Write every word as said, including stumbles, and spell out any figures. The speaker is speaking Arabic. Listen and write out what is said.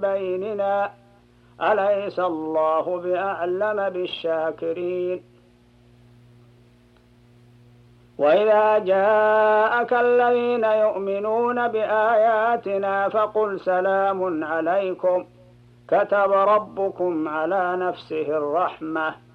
بيننا أليس الله بأعلم بالشاكرين. وإذا جاءك الذين يؤمنون بآياتنا فقل سلام عليكم كتب ربكم على نفسه الرحمة